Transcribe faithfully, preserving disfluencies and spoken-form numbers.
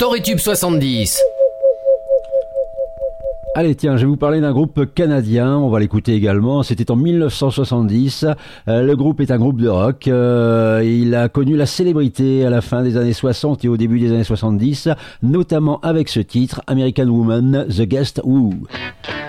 Storytube soixante-dix. Allez, tiens, je vais vous parler d'un groupe canadien, on va l'écouter également, c'était en mille neuf cent soixante-dix, euh, le groupe est un groupe de rock, euh, il a connu la célébrité à la fin des années soixante et au début des années soixante-dix, notamment avec ce titre, American Woman, The Guess Who.